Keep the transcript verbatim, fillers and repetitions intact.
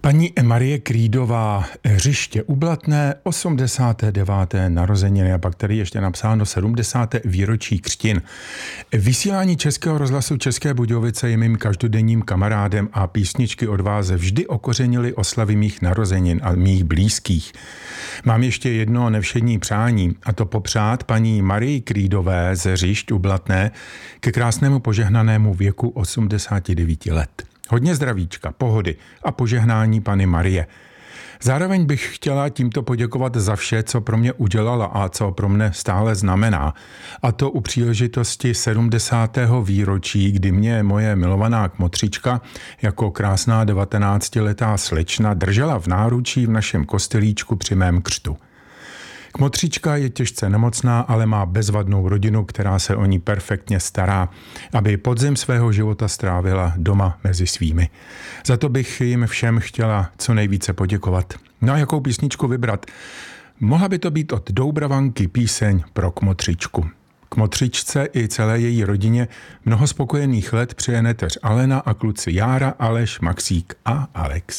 Paní Marie Krídová, Hřiště u Blatné, osmdesáté deváté narozeniny a pak tady ještě napsáno sedmdesáté výročí křtin. Vysílání Českého rozhlasu České Budějovice je mým každodenním kamarádem a písničky od vás vždy okořenily oslavy mých narozenin a mých blízkých. Mám ještě jedno nevšední přání, a to popřát paní Marii Krídové ze Hřišť u Blatné ke krásnému požehnanému věku osmdesáti devíti let. Hodně zdravíčka, pohody a požehnání Panny Marie. Zároveň bych chtěla tímto poděkovat za vše, co pro mě udělala a co pro mne stále znamená. A to u příležitosti sedmdesátého výročí, kdy mě moje milovaná kmotřička jako krásná devatenáctiletá slečna držela v náručí v našem kostelíčku při mém křtu. Kmotřička je těžce nemocná, ale má bezvadnou rodinu, která se o ní perfektně stará, aby podzim svého života strávila doma mezi svými. Za to bych jim všem chtěla co nejvíce poděkovat. No a jakou písničku vybrat? Mohla by to být od Doubravanky píseň pro kmotřičku. Kmotřičce i celé její rodině mnoho spokojených let přeje neteř Alena a kluci Jára, Aleš, Maxík a Alex.